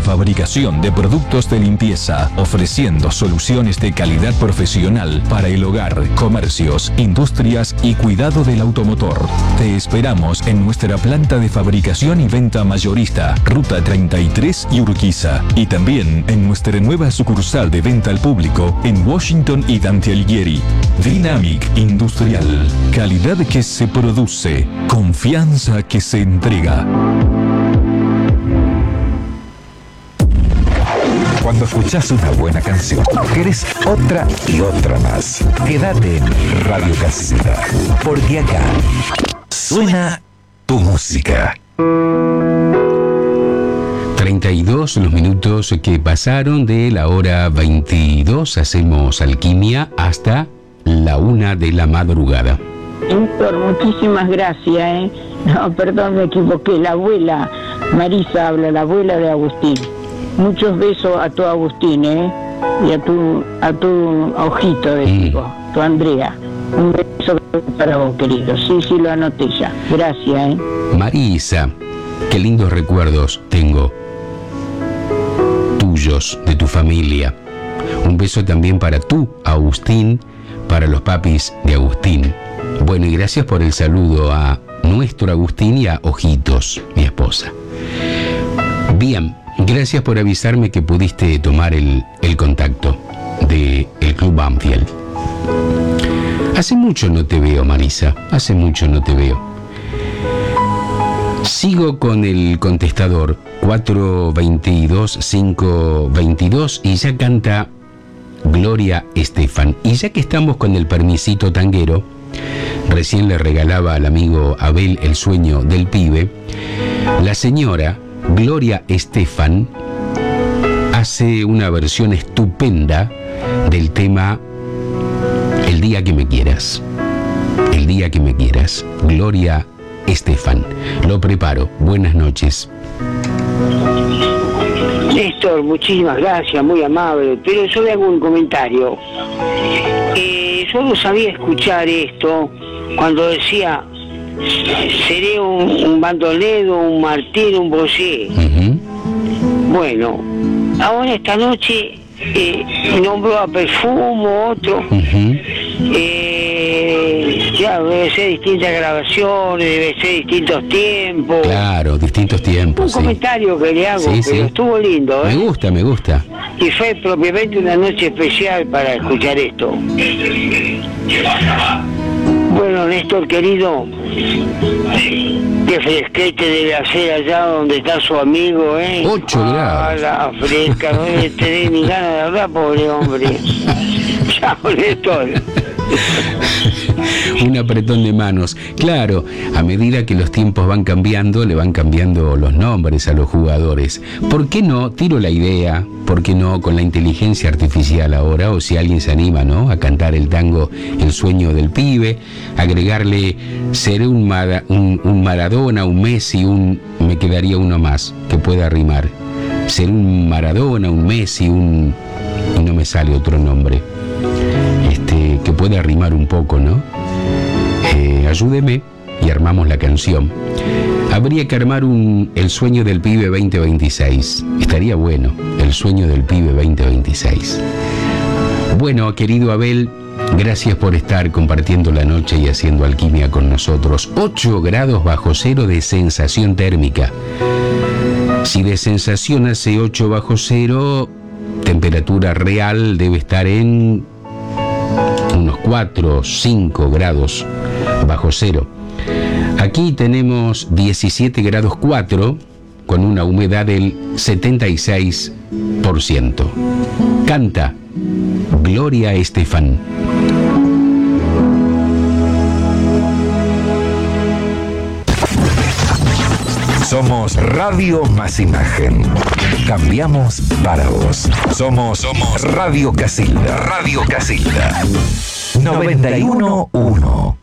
fabricación de productos de limpieza, ofreciendo soluciones de calidad profesional para el hogar, comercios, industrias y cuidado del automotor. Te esperamos en nuestra planta de fabricación y venta mayorista, Ruta 33 y Urquiza, y también en nuestra nueva sucursal de venta al público en Washington y Dante Alighieri. Dynamic Industrial. Calidad que se produce. Confianza que se entrega. Cuando escuchás una buena canción, querés otra y otra más. Quédate en Radio Casilda, porque acá suena tu música. 32 los minutos que pasaron de la hora 22. Hacemos alquimia hasta la 1 de la madrugada. Héctor, muchísimas gracias, No, perdón, me equivoqué. La abuela, Marisa habla, la abuela de Agustín. Muchos besos a tu Agustín, y a tu ojito de hijo, tu Andrea. Un beso para vos, querido. Sí, lo anoté ya. Gracias, Marisa, qué lindos recuerdos tengo tuyos, de tu familia. Un beso también para tú, Agustín, para los papis de Agustín. Bueno, y gracias por el saludo a nuestro Agustín y a Ojitos, mi esposa. Bien, gracias por avisarme que pudiste tomar el contacto del Club Banfield. Hace mucho no te veo, Marisa, hace mucho no te veo. Sigo con el contestador 422-522 y ya canta Gloria Estefan. Y ya que estamos con el permisito tanguero, recién le regalaba al amigo Abel El sueño del pibe, la señora Gloria Estefan hace una versión estupenda del tema El día que me quieras. El día que me quieras. Gloria Estefan. Lo preparo. Buenas noches. Néstor, muchísimas gracias, muy amable, pero yo le hago un comentario. Yo no sabía escuchar esto cuando decía seré un bandonedo, un martín, un boyé. Bueno, ahora esta noche nombró a Perfumo, otro. Claro, debe ser distintas grabaciones, debe ser distintos tiempos. Claro, distintos tiempos. Un comentario que le hago, pero estuvo lindo, Me gusta, me gusta. Y fue propiamente una noche especial para escuchar esto. Bueno, Néstor, querido, qué fresquete debe hacer allá donde está su amigo, 8 grados. La fresca, no debe tener ni ganas de hablar, pobre hombre. Chao, Néstor. Un apretón de manos. Claro, a medida que los tiempos van cambiando, le van cambiando los nombres a los jugadores. ¿Por qué no? Tiro la idea, ¿por qué no con la inteligencia artificial ahora? O si alguien se anima, ¿no?, a cantar el tango El sueño del pibe, agregarle seré un Maradona, un Messi, me quedaría uno más que pueda rimar. Seré un Maradona, un Messi, y no me sale otro nombre. Que pueda rimar un poco, ¿no? Ayúdeme y armamos la canción. Habría que armar El sueño del pibe 2026. Estaría bueno, El sueño del pibe 2026. Bueno, querido Abel, gracias por estar compartiendo la noche y haciendo alquimia con nosotros. 8 grados bajo cero de sensación térmica. Si de sensación hace 8 bajo cero, temperatura real debe estar en unos 4 o 5 grados bajo cero. Aquí tenemos 17 grados 4 con una humedad del 76%. Canta Gloria Estefan. Somos Radio Más Imagen. Cambiamos para vos. Somos Radio Casilda. Radio Casilda. 91.1.